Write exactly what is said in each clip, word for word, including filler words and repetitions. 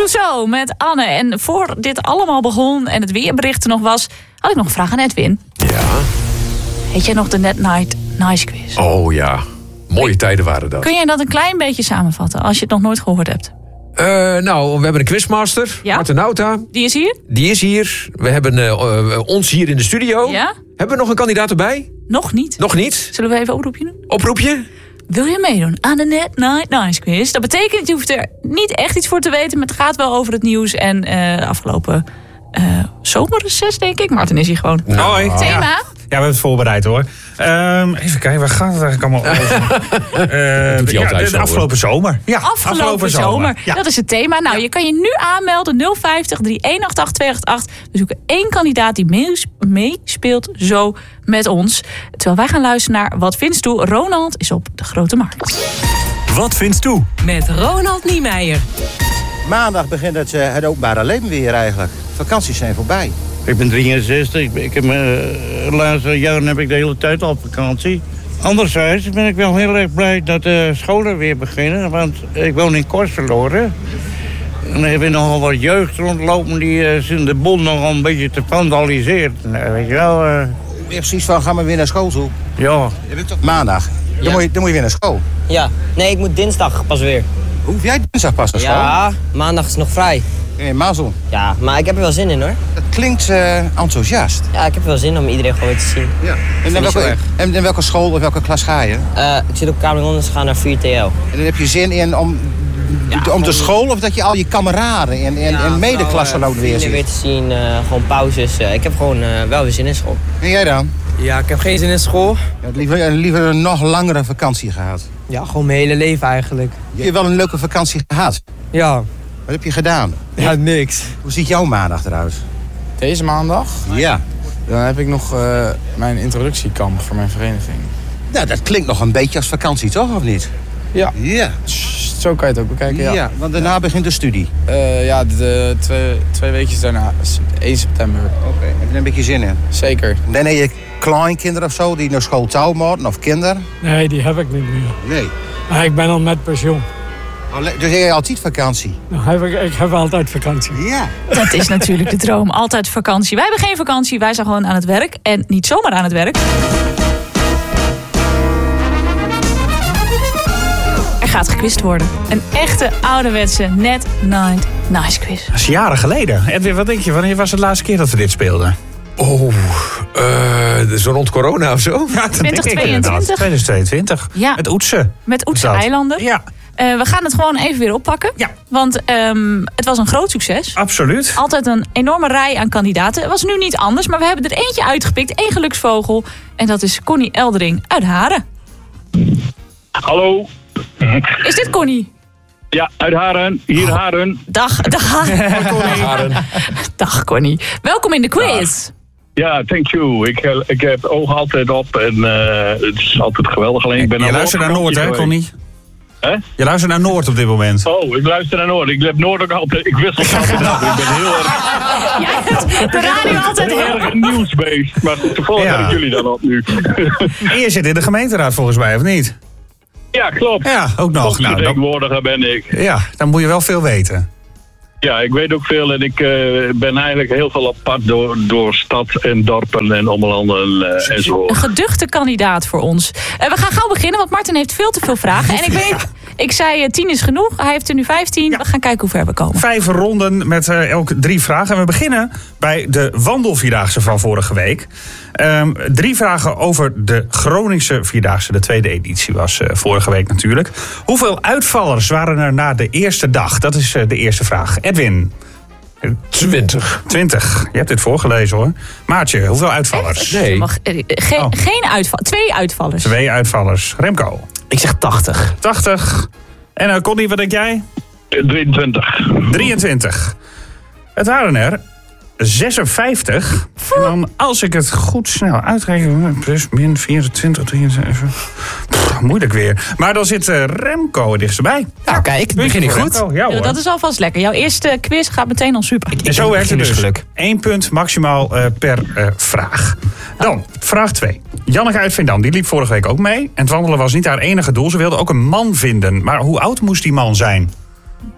Clouseau met Anne. En voor dit allemaal begon en het weerbericht er nog was, had ik nog een vraag aan Edwin. Ja. Weet jij nog de Net Night Nice Quiz? Oh ja, mooie tijden waren dat. Kun jij dat een klein beetje samenvatten als je het nog nooit gehoord hebt? Uh, nou, we hebben een quizmaster, Ja? Marten Nauta. Die is hier? Die is hier. We hebben uh, uh, ons hier in de studio. Ja? Hebben we nog een kandidaat erbij? Nog niet. Nog niet? Zullen we even een oproepje doen? Oproepje? Wil je meedoen aan de Net Night Nice Quiz? Dat betekent, je hoeft er niet echt iets voor te weten, maar het gaat wel over het nieuws en uh, afgelopen uh, zomerreces, denk ik. Martin is hier gewoon. Nou, Hoi. Thema? Ja. Ja, we hebben het voorbereid hoor. Um, even kijken, waar gaat het eigenlijk allemaal over? uh, doet hij ja, altijd de, zo, de afgelopen zomer. Ja, Afgelopen, afgelopen zomer. zomer. Ja. Dat is het thema. Nou, je kan je nu aanmelden. nul vijftig, drie een acht acht, twee acht acht. We zoeken één kandidaat die meespeelt zo met ons. Terwijl wij gaan luisteren naar Wat Vindt Toe. Ronald is op de Grote Markt. Wat Vindt Toe? Met Ronald Niemeyer. Maandag begint het, uh, het openbare leven weer eigenlijk. Vakanties zijn voorbij. Ik ben drieënzestig. Ik, ik heb, uh, de laatste jaren heb ik de hele tijd al vakantie. Anderzijds ben ik wel heel erg blij dat de scholen weer beginnen. Want ik woon in Korseloren. En dan hebben we nogal wat jeugd rondlopen. Die uh, zijn de boel nogal een beetje te vandaliseren. Nou, weet je wel. Uh... Precies van, gaan we weer naar school toe? Ja. Maandag. Dan, Ja. moet je, dan moet je weer naar school. Ja, nee, ik moet dinsdag pas weer. Hoef jij dinsdag pas naar school? Ja, maandag is nog vrij. Nee, mazzel. Ja, maar ik heb er wel zin in hoor. Dat klinkt uh, enthousiast. Ja, ik heb wel zin om iedereen gewoon weer te zien. Ja. En, Vind in ik zo welke, erg. en in welke school of welke klas ga je? Uh, ik zit op Kamerlon, dus ga naar vier T L. En dan heb je zin in om, Ja, om gewoon- de school of dat je al je kameraden en, en, en medeklassenoten weer weer ziet? te zien, uh, gewoon pauzes. Uh, ik heb gewoon uh, wel weer zin in school. En jij dan? Ja, ik heb geen zin in school. Je had liever, liever een nog langere vakantie gehad. Ja, gewoon mijn hele leven eigenlijk. Heb je wel een leuke vakantie gehad? Ja, Wat heb je gedaan? ja niks. Hoe ziet jouw maandag eruit? Deze maandag, Ja. dan heb ik nog uh, mijn introductiekamp voor mijn vereniging. Nou, dat klinkt nog een beetje als vakantie, toch? Of niet? Ja, Ja. zo kan je het ook bekijken, ja. Ja, want daarna begint de studie. Uh, ja, de, de twee, twee weekjes daarna, één september. Oké, heb je er een beetje zin in? Zeker. Dan heb je kleinkinderen of zo die naar school touw moeten, of kinderen? Nee, die heb ik niet meer. Nee. Maar ik ben al met pensioen. Dus heb je altijd vakantie? Nou, heb ik, ik heb altijd vakantie. Ja. Dat is natuurlijk de droom. Altijd vakantie. Wij hebben geen vakantie. Wij zijn gewoon aan het werk. En niet zomaar aan het werk. Er gaat gekwist worden. Een echte ouderwetse Net Night Nice Quiz. Dat is jaren geleden. Edwin, wat denk je? Wanneer was het de laatste keer dat we dit speelden? Oh, uh, zo rond corona of zo? Ja, dat denk ik twintig tweeëntwintig. inderdaad. twintig tweeëntwintig. Ja. Met Oetsen. Met Oetse Dat. Eilanden. Ja, Uh, we gaan het gewoon even weer oppakken. Ja. Want um, het was een groot succes. absoluut. Altijd een enorme rij aan kandidaten. Het was nu niet anders, maar we hebben er eentje uitgepikt. Één geluksvogel. En dat is Connie Eldering uit Haren. Hallo. Is dit Connie? Ja, uit Haren. Hier Haren. Dag, dag Connie. Dag Connie. Welkom in de quiz. Ja, thank you. Ik, eh, ik heb ogen altijd op en uh, het is altijd geweldig. Alleen ik ben Je al luistert op naar Noord, hè, geweest. Connie? Hè? Je luistert naar Noord op dit moment. Oh, ik luister naar Noord. Ik heb Noord ook altijd. Ik wissel het altijd af. Ik ben heel erg, Jij hebt de radio altijd heel heel... erg een nieuwsbeest. Maar toevallig Ja. heb ik jullie dan op nu. En je zit in de gemeenteraad volgens mij, of niet? Ja, klopt. Ja, ook nog. Nou, dan, Volksvertegenwoordiger ben ik. ja, dan moet je wel veel weten. Ja, ik weet ook veel en ik uh, ben eigenlijk heel veel op pad door, door stad en dorpen en ommelanden uh, Een enzovoort. geduchte kandidaat voor ons. Uh, we gaan gauw beginnen, want Martin heeft veel te veel vragen. En ik weet, ik zei uh, tien is genoeg. Hij heeft er nu vijftien. Ja. We gaan kijken hoe ver we komen. Vijf ronden met uh, elk drie vragen. En we beginnen bij de wandelvierdaagse van vorige week. Um, drie vragen over de Groningse Vierdaagse. De tweede editie was uh, vorige week natuurlijk. Hoeveel uitvallers waren er na de eerste dag? Dat is uh, de eerste vraag. Edwin. Twintig. twintig. Je hebt dit voorgelezen hoor. Maartje, hoeveel uitvallers? Nee. Mag, uh, ge- Oh. Geen uitval. Twee uitvallers. Twee uitvallers. Remco. Ik zeg tachtig. tachtig. En uh, Connie, wat denk jij? drieëntwintig. drieëntwintig. Het waren er zesenvijftig. En dan, als ik het goed snel uitreken, plus min vierentwintig, drieëntwintig. Pff, moeilijk weer. Maar dan zit uh, Remco er dichtstbij. Nou kijk, begin ik goed. Remco, ja, Ja, hoor. dat is alvast lekker. Jouw eerste quiz gaat meteen al super. En zo werkt het dus. beginnersgeluk. Eén punt maximaal uh, per uh, vraag. Dan, vraag twee. Janneke uit Veendam, die liep vorige week ook mee. En het wandelen was niet haar enige doel. Ze wilde ook een man vinden. Maar hoe oud moest die man zijn?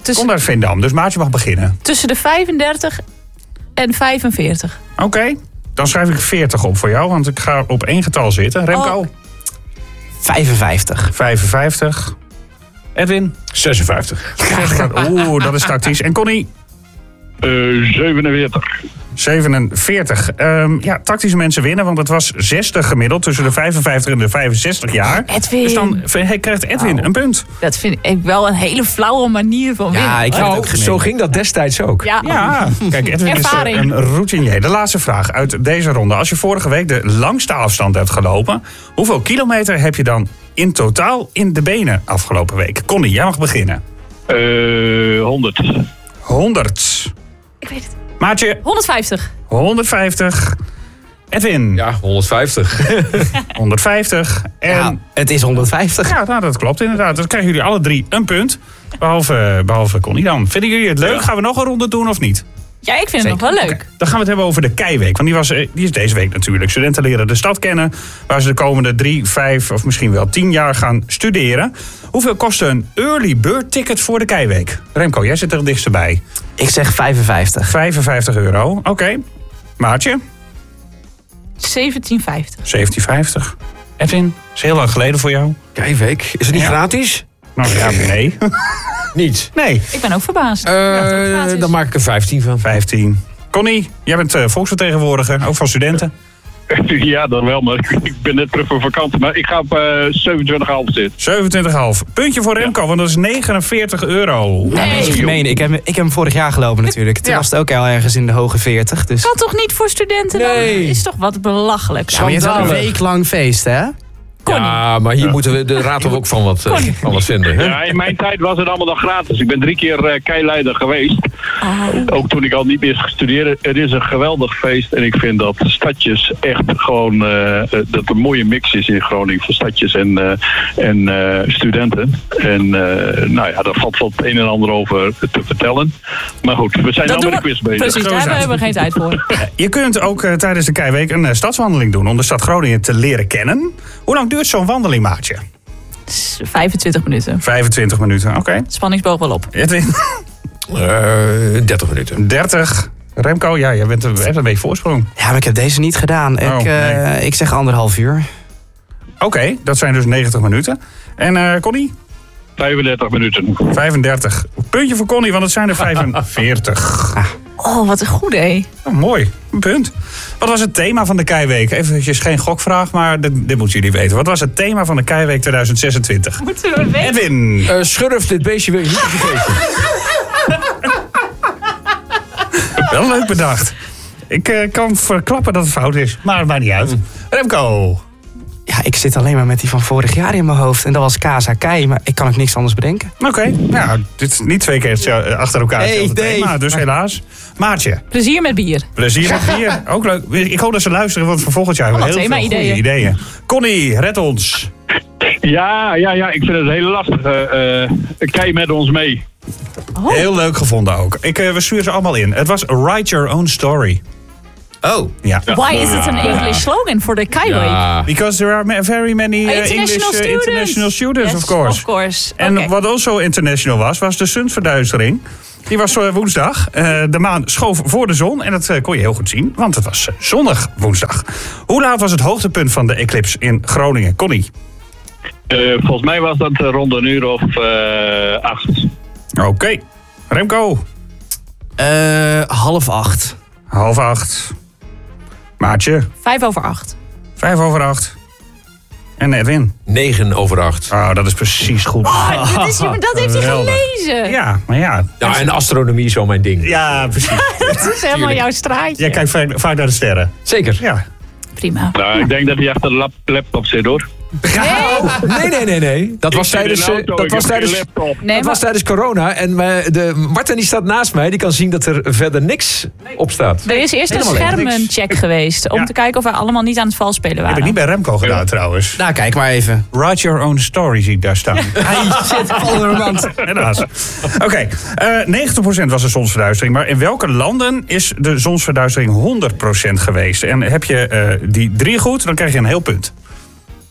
Komt uit Veendam, dus Maartje mag beginnen. Tussen de vijfendertig en vijfenveertig. Oké, okay, dan schrijf ik veertig op voor jou, want ik ga op één getal zitten. Remco? Oh. vijfenvijftig. vijfenvijftig. Edwin? zesenvijftig. Oeh, dat is tactisch. En Connie? Uh, zevenenveertig. zevenenveertig. Um, ja, tactische mensen winnen, want het was zestig gemiddeld tussen de vijfenvijftig en de vijfenzestig jaar. Edwin. Dus dan krijgt Edwin oh. een punt. Dat vind ik wel een hele flauwe manier van winnen. Ja, ik vind oh, het ook zo ging dat destijds ook. Ja, ja. Kijk, Edwin Ervaring. is een routinier. De laatste vraag uit deze ronde. Als je vorige week de langste afstand hebt gelopen, hoeveel kilometer heb je dan in totaal in de benen afgelopen week? Connie, jij mag beginnen. Uh, honderd. honderd. Ik weet het. Maatje? honderdvijftig. honderdvijftig. Edwin? Ja, honderdvijftig. honderdvijftig. En ja, het is honderdvijftig. Ja, nou, dat klopt inderdaad. Dan krijgen jullie alle drie een punt. Behalve, behalve Connie dan. Vinden jullie het leuk? Ja. Gaan we nog een ronde doen of niet? Ja, ik vind Zeker. het nog wel leuk. Okay. Dan gaan we het hebben over de Keiweek. Want die, was, die is deze week natuurlijk. Studenten leren de stad kennen. Waar ze de komende drie, vijf of misschien wel tien jaar gaan studeren. Hoeveel kost een early bird ticket voor de Keiweek? Remco, jij zit er het dichtst bij. Ik zeg vijfenvijftig. vijfenvijftig euro. Oké. Okay. Maartje? zeventien vijftig. zeventien vijftig. Edwin, is heel lang geleden voor jou. Keiweek. Is het niet ja. gratis? Nou ja, nee. Niet? Nee. Ik ben ook verbaasd. Uh, ja, dan maak ik er vijftien van. vijftien. Connie, jij bent uh, volksvertegenwoordiger, ook van studenten. Ja, dan wel, maar ik ben net terug voor vakantie. Maar ik ga op uh, zevenentwintig komma vijf zitten. zevenentwintig komma vijf. Puntje voor Remco, ja. want dat is negenenveertig euro. Nee. Dat is gemeen. Ik heb, ik heb hem vorig jaar gelopen natuurlijk. Toen ja. was het ook al ergens in de hoge veertig. Dus... Kan toch niet voor studenten nee. dan? Is toch wat belachelijk. Ja, maar je hebt wel een week lang feest, hè? Connie. Ja, maar hier ja. moeten we de raad ook van wat, uh, van wat vinden. Hè? Ja, in mijn tijd was het allemaal nog gratis. Ik ben drie keer uh, keileider geweest. Oh. Ook toen ik al niet meer studeerde. Het is een geweldig feest. En ik vind dat stadjes echt gewoon... Uh, dat een mooie mix is in Groningen. Voor stadjes en, uh, en uh, studenten. En uh, nou ja, daar valt wel het een en ander over te vertellen. Maar goed, we zijn al met de quiz bezig. Precies, daar hebben we geen tijd voor. Je kunt ook uh, tijdens de Keiweek een uh, stadswandeling doen. Om de stad Groningen te leren kennen. Hoe lang duurt zo'n wandeling, Maatje? vijfentwintig minuten. vijfentwintig minuten, oké. Okay. Spanningsboog wel op. Edwin? Uh, dertig minuten. dertig. Remco, ja, jij bent, hebt een beetje voorsprong. Ja, maar ik heb deze niet gedaan. Oh, ik, uh, nee. ik zeg anderhalf uur. Oké, okay, dat zijn dus negentig minuten. En uh, Connie? vijfendertig minuten. vijfendertig. Puntje voor Connie, want het zijn er vijfenveertig. Ah. Oh, wat een goede, hé. Oh, mooi, een punt. Wat was het thema van de Keiweek? Eventjes geen gokvraag, maar dit, dit moeten jullie weten. Wat was het thema van de Keiweek tweeduizend zesentwintig? Moeten we het weten? Edwin. Uh, schurf, dit beestje wil je niet vergeten. Wel leuk bedacht. Ik uh, kan verklappen dat het fout is, maar het maakt niet uit. Remco. Ja, ik zit alleen maar met die van vorig jaar in mijn hoofd. En dat was Casa Kei, maar ik kan ook niks anders bedenken. Oké, okay. Nou, dit is niet twee keer achter elkaar hetzelfde nee, thema, dus helaas. Maartje. Plezier met bier. Plezier met bier, ook leuk. Ik hoop dat ze luisteren, want voor volgend jaar hebben we heel veel goede ideeën. ideeën. Connie, red ons. Ja, ja, ja, ik vind het heel lastig. Uh, Kei met ons mee. Oh. Heel leuk gevonden ook. Ik, uh, we sturen ze allemaal in. Het was Write Your Own Story. Oh. Ja. Why is it an English slogan for the Keiweek? Ja. Because there are very many uh, international English uh, students. international students, Yes, of course. Of course. En okay. wat also international was, was de zonsverduistering. Die was uh, woensdag. Uh, de maan schoof voor de zon. En dat uh, kon je heel goed zien, want het was uh, zonnig woensdag. Hoe laat was het hoogtepunt van de eclipse in Groningen? Connie? Uh, volgens mij was dat rond een uur of uh, acht. Oké. Okay. Remco? Uh, half acht. Half acht. Maatje? Vijf over acht. Vijf over acht. En Edwin? Negen over acht. Oh, dat is precies goed. Oh, dat, is, dat heeft hij gelezen. Ja, maar ja. Ja, en astronomie is zo mijn ding. Ja, precies. Dat is helemaal jouw straatje. Jij kijkt vaak, vaak naar de sterren. Zeker. Ja. Prima. Nou, ik denk dat hij achter de lap laptop zit, hoor. Nee, nee, nee, nee. Dat was tijdens, auto, dat was tijdens, nee, dat maar... was tijdens corona. En de, Marten die staat naast mij. Die kan zien dat er verder niks op staat. Er is eerst Helemaal een schermencheck geweest. Om ja. te kijken of wij allemaal niet aan het vals spelen waren. Heb ik niet bij Remco gedaan, ja. trouwens. Nou, kijk maar even. Write your own story zie ik daar staan. Hij zit vol in mand. Helaas. Oké, okay. uh, negentig procent was de zonsverduistering. Maar in welke landen is de zonsverduistering honderd procent geweest? En heb je uh, die drie goed, dan krijg je een heel punt.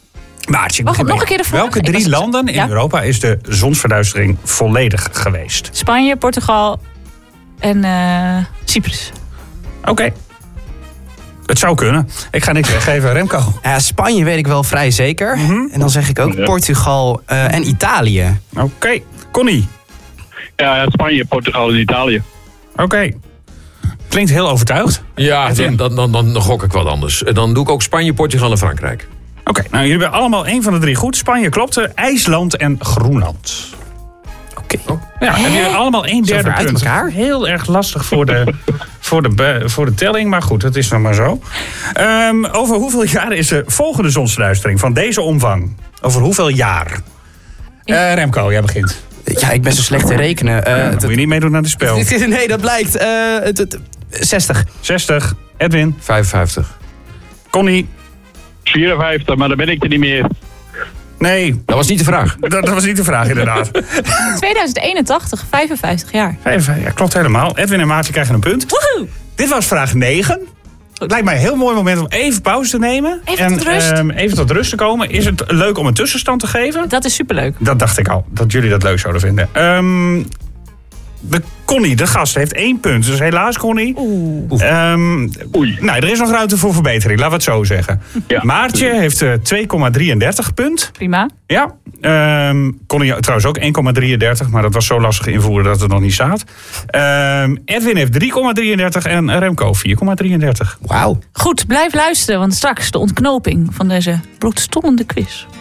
Maartje, ik Wacht, begin nog bij een keer de vraag. Welke Ik drie was- landen in Ja? Europa is de zonsverduistering volledig geweest? Spanje, Portugal en eh, Cyprus. Oké. Okay. Het zou kunnen. Ik ga niks weggeven. Remco. Ja, Spanje weet ik wel vrij zeker. Mm-hmm. En dan zeg ik ook Ja. Portugal uh, en Italië. Oké. Okay. Connie. Ja, Spanje, Portugal en Italië. Oké. Okay. Klinkt heel overtuigd. Ja, dan, dan, dan, dan gok ik wat anders. Dan doe ik ook Spanje, Portugal en Frankrijk. Oké, okay, nou jullie hebben allemaal één van de drie goed. Spanje klopte, IJsland en Groenland. Oké. Okay. Ja, hebben jullie allemaal één derde uit punt. elkaar? Heel erg lastig voor de, voor, de, voor de telling, maar goed, dat is nog maar zo. Um, over hoeveel jaar is de volgende zonsverduistering van deze omvang? Over hoeveel jaar? Uh, Remco, jij begint. Ja, ik ben zo slecht te rekenen. Uh, ja, moet je niet meedoen aan het spel. Nee, dat blijkt. Uh, het, het, zestig. zestig. Edwin. vijfenvijftig. Connie. vierenvijftig, maar dan ben ik er niet meer. Nee. Dat was niet de vraag. Dat, dat was niet de vraag, inderdaad. tweeduizend eenentachtig, vijfenvijftig jaar. vijfenvijftig, ja, klopt helemaal. Edwin en Maartje krijgen een punt. Woehoe! Dit was vraag negen. Het lijkt mij een heel mooi moment om even pauze te nemen. Even en tot rust. Um, even tot rust te komen. Is het leuk om een tussenstand te geven? Dat is superleuk. Dat dacht ik al, dat jullie dat leuk zouden vinden. Um, de Connie, de gast, heeft één punt. Dus helaas, Connie. Oeh. Um, Oei. Nou, er is nog ruimte voor verbetering, laten we het zo zeggen. Ja. Maartje heeft uh, twee komma drieëndertig punt. Prima. Ja. Um, Connie trouwens ook één komma drieëndertig, maar dat was zo lastig invoeren dat het nog niet staat. Um, Edwin heeft drie komma drieëndertig en Remco vier komma drieëndertig. Wauw. Goed, blijf luisteren, want straks de ontknoping van deze bloedstollende quiz.